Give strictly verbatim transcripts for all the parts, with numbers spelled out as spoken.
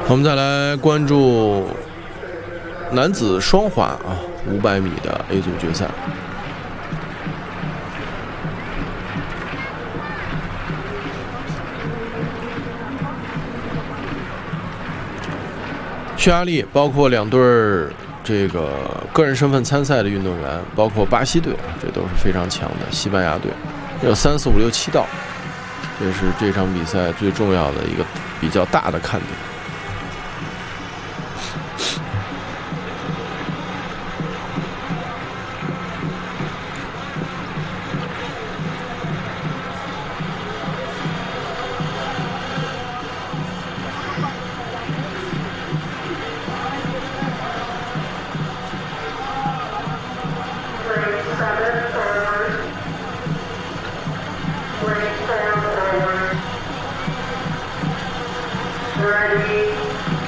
我们再来关注男子双滑啊五百米的 A 组决赛。匈牙利包括两队儿这个个人身份参赛的运动员，包括巴西队，这都是非常强的。西班牙队有三四五六七道，这是这场比赛最重要的一个比较大的看点。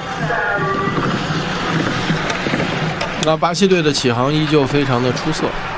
那巴西队的起航依旧非常的出色。